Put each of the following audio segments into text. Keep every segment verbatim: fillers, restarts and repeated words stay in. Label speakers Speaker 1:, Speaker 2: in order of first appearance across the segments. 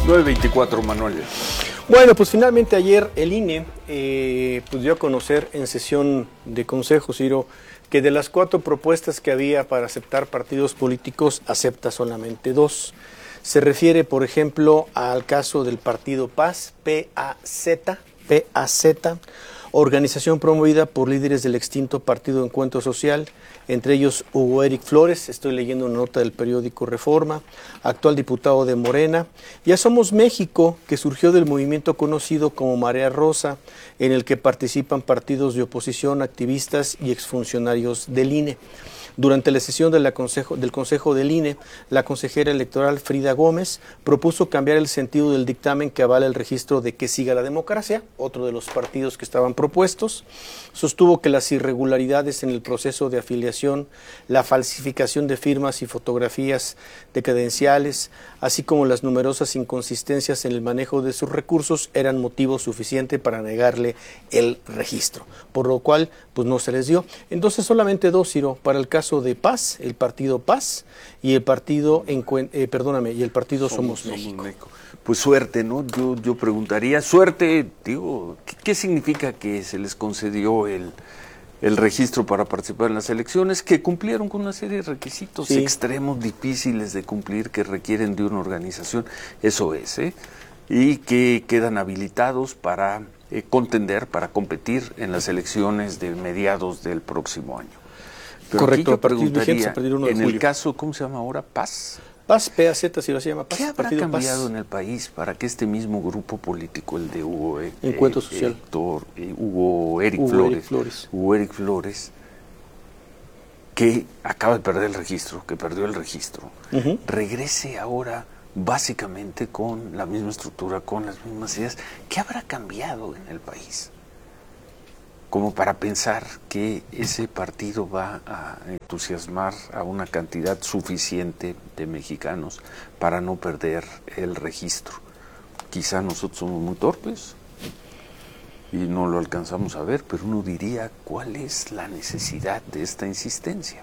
Speaker 1: nueve veinticuatro, Manuel.
Speaker 2: Bueno, pues finalmente ayer el I N E eh, pues dio a conocer en sesión de consejo, Ciro, que de las cuatro propuestas que había para aceptar partidos políticos, acepta solamente dos. Se refiere, por ejemplo, al caso del partido Paz, P A Z, P A Z, organización promovida por líderes del extinto Partido Encuentro Social, entre ellos Hugo Eric Flores, estoy leyendo una nota del periódico Reforma, actual diputado de Morena, y a Somos México, que surgió del movimiento conocido como Marea Rosa, en el que participan partidos de oposición, activistas y exfuncionarios del I N E. Durante la sesión de la consejo, del Consejo del I N E, la consejera electoral Frida Gómez propuso cambiar el sentido del dictamen que avala el registro de Que Siga la Democracia, otro de los partidos que estaban propuestos. Sostuvo que las irregularidades en el proceso de afiliación, la falsificación de firmas y fotografías de credenciales, así como las numerosas inconsistencias en el manejo de sus recursos eran motivo suficiente para negarle el registro, por lo cual pues no se les dio. Entonces solamente dos, Ciro, para el caso de Paz, el partido Paz y el partido, eh, perdóname, y el partido Somos, Somos México.
Speaker 1: México. Pues suerte, ¿no? Yo, yo preguntaría, suerte, digo, ¿qué, qué significa que se les concedió el, el registro para participar en las elecciones? Que cumplieron con una serie de requisitos sí. extremos, difíciles de cumplir, que requieren de una organización, eso es, ¿eh? Y que quedan habilitados para eh, contender, para competir en las elecciones de mediados del próximo año. Pero
Speaker 2: correcto,
Speaker 1: aquí yo preguntaría,
Speaker 2: de
Speaker 1: en el caso, ¿cómo se llama ahora? Paz.
Speaker 2: Paz, P A Z, si lo se llama Paz.
Speaker 1: ¿Qué habrá
Speaker 2: Partido
Speaker 1: cambiado
Speaker 2: Paz.
Speaker 1: en el país para que este mismo grupo político, el de Hugo, eh,
Speaker 2: Encuentro
Speaker 1: eh,
Speaker 2: Social,
Speaker 1: Héctor, eh, Hugo Eric
Speaker 2: Hugo
Speaker 1: Flores,
Speaker 2: Eric Flores,
Speaker 1: Hugo Eric Flores, que acaba de perder el registro, que perdió el registro, uh-huh. regrese ahora básicamente con la misma estructura, con las mismas ideas? ¿Qué habrá cambiado en el país como para pensar que ese partido va a entusiasmar a una cantidad suficiente de mexicanos para no perder el registro? Quizá nosotros somos muy torpes y no lo alcanzamos a ver, pero uno diría, ¿cuál es la necesidad de esta insistencia?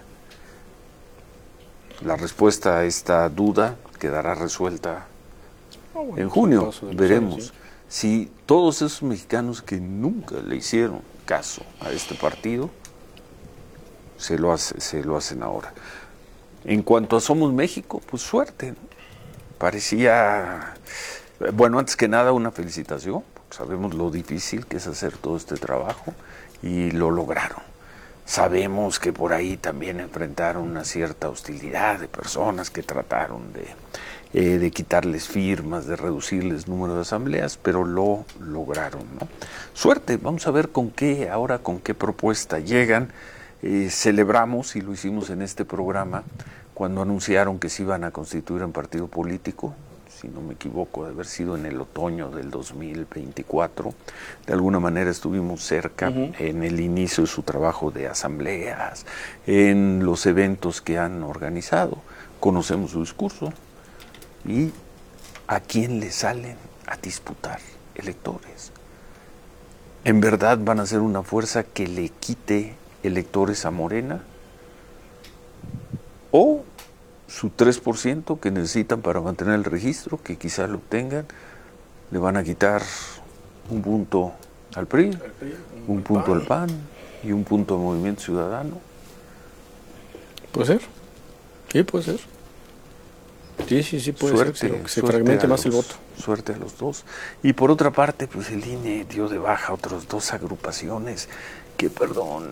Speaker 1: La respuesta a esta duda quedará resuelta oh, bueno, en junio, veremos años, ¿sí? Si todos esos mexicanos que nunca le hicieron caso a este partido se lo hace, se lo hacen ahora. En cuanto a Somos México, pues suerte, ¿no? Parecía, bueno, antes que nada una felicitación, porque sabemos lo difícil que es hacer todo este trabajo y lo lograron. Sabemos que por ahí también enfrentaron una cierta hostilidad de personas que trataron de Eh, de quitarles firmas, de reducirles número de asambleas, pero lo lograron, ¿no? Suerte, vamos a ver con qué, ahora con qué propuesta llegan. Eh, celebramos, y lo hicimos en este programa, cuando anunciaron que se iban a constituir en partido político, si no me equivoco, de haber sido en el otoño del dos mil veinticuatro. De alguna manera estuvimos cerca uh-huh. en el inicio de su trabajo de asambleas, en los eventos que han organizado. Conocemos su discurso. ¿Y a quién le salen a disputar electores? ¿En verdad van a ser una fuerza que le quite electores a Morena? ¿O su tres por ciento que necesitan para mantener el registro, que quizás lo obtengan, le van a quitar un punto al P R I, un punto al P A N y un punto al Movimiento Ciudadano?
Speaker 2: Puede ser, sí, puede ser. Sí, sí, sí, puede
Speaker 1: suerte,
Speaker 2: ser que se fragmente más
Speaker 1: los,
Speaker 2: el voto.
Speaker 1: Suerte a los dos. Y por otra parte, pues el I N E dio de baja a otras dos agrupaciones que, perdón,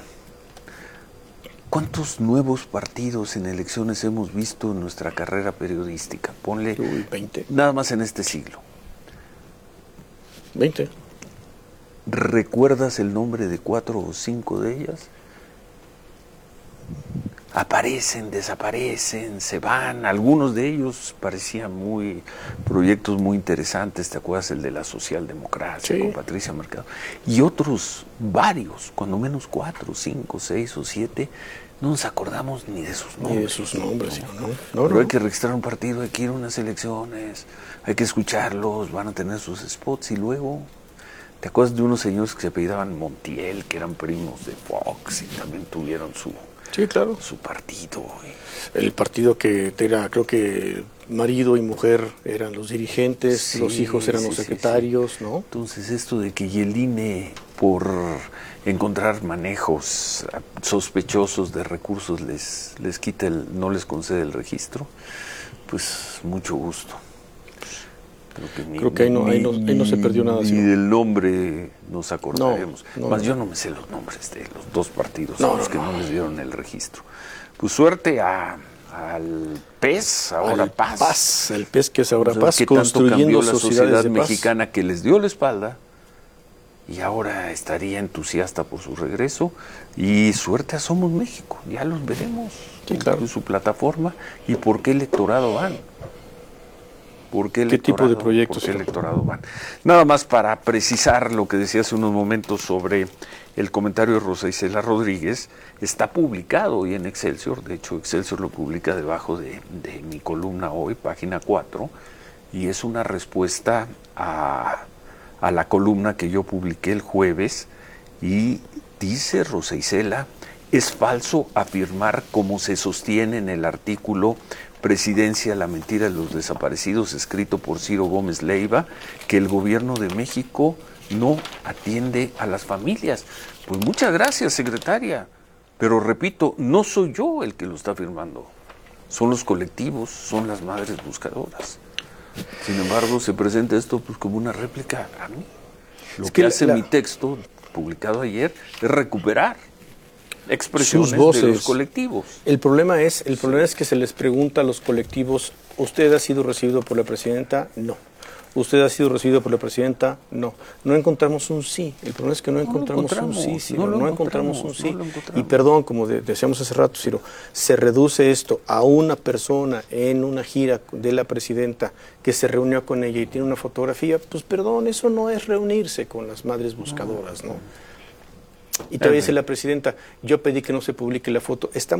Speaker 1: ¿cuántos nuevos partidos en elecciones hemos visto en nuestra carrera periodística? Ponle
Speaker 2: Uy, veinte.
Speaker 1: Nada más en este siglo.
Speaker 2: veinte.
Speaker 1: ¿Recuerdas el nombre de cuatro o cinco de ellas? Aparecen, desaparecen, se van. Algunos de ellos parecían muy proyectos muy interesantes. ¿Te acuerdas el de la socialdemocracia sí. con Patricia Mercado? Y otros, varios, cuando menos cuatro, cinco, seis o siete, no nos acordamos ni de sus nombres.
Speaker 2: Ni de sus nombres, ¿no?
Speaker 1: ¿no?
Speaker 2: no,
Speaker 1: Pero
Speaker 2: no.
Speaker 1: hay que registrar un partido, hay que ir a unas elecciones, hay que escucharlos, van a tener sus spots y luego... ¿Te acuerdas de unos señores que se apellidaban Montiel, que eran primos de Fox y también tuvieron su...
Speaker 2: Sí, claro.
Speaker 1: Su partido.
Speaker 2: El partido que era, creo que marido y mujer eran los dirigentes, sí, los hijos eran sí, los secretarios, sí, sí. ¿no?
Speaker 1: Entonces esto de que el I N E por encontrar manejos sospechosos de recursos les, les quita el, no les concede el registro, pues mucho gusto. Creo que, ni,
Speaker 2: Creo que ahí, no,
Speaker 1: ni,
Speaker 2: ahí, no, ahí no se perdió nada.
Speaker 1: Ni sino... del nombre nos acordaremos.
Speaker 2: No, no,
Speaker 1: Más
Speaker 2: no.
Speaker 1: yo no me sé los nombres de los dos partidos
Speaker 2: no,
Speaker 1: a los
Speaker 2: no,
Speaker 1: que
Speaker 2: no.
Speaker 1: no les dieron el registro. Pues suerte a, al P E S, ahora
Speaker 2: al
Speaker 1: Paz.
Speaker 2: Paz. El P E S que es ahora
Speaker 1: o sea,
Speaker 2: Paz,
Speaker 1: que
Speaker 2: construyendo
Speaker 1: tanto cambió la sociedad
Speaker 2: de
Speaker 1: mexicana paz. Que les dio la espalda y ahora estaría entusiasta por su regreso. Y suerte a Somos México, ya los veremos
Speaker 2: sí, claro.
Speaker 1: en su plataforma y por qué electorado van. ¿Por qué,
Speaker 2: ¿Qué tipo de proyectos?
Speaker 1: ¿Por qué electorado van? Nada más para precisar lo que decía hace unos momentos sobre el comentario de Rosa Isela Rodríguez, está publicado hoy en Excelsior, de hecho Excelsior lo publica debajo de, de mi columna hoy, página cuatro, y es una respuesta a, a la columna que yo publiqué el jueves, y dice Rosa Isela, es falso afirmar como se sostiene en el artículo Presidencia, la mentira de los desaparecidos, escrito por Ciro Gómez Leiva, que el gobierno de México no atiende a las familias. Pues muchas gracias, secretaria, pero repito, no soy yo el que lo está afirmando, son los colectivos, son las madres buscadoras. Sin embargo, se presenta esto pues como una réplica a mí. Lo es que, que hace la... mi texto, publicado ayer, es recuperar expresiones
Speaker 2: sus voces.
Speaker 1: De los colectivos.
Speaker 2: El problema es, el problema es que se les pregunta a los colectivos, ¿usted ha sido recibido por la presidenta? No. ¿Usted ha sido recibido por la presidenta? No. No encontramos un sí. El problema es que no, no encontramos, encontramos un sí, Ciro. No, no encontramos un sí. No y perdón, como de, decíamos hace rato, Ciro, se reduce esto a una persona en una gira de la presidenta que se reunió con ella y tiene una fotografía, pues perdón, eso no es reunirse con las madres buscadoras, ¿no? Y todavía dice la presidenta, yo pedí que no se publique la foto. Está